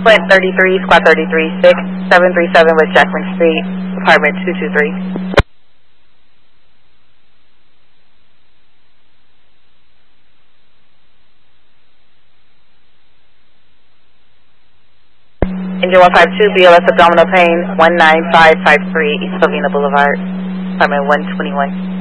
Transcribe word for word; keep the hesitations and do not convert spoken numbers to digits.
Flint thirty-three, Squad thirty-three, six, seven three seven West Jackman Street, Apartment two two three. Engine one five two, B L S abdominal pain, one nine five five three, East Covina Boulevard, Apartment one twenty-one.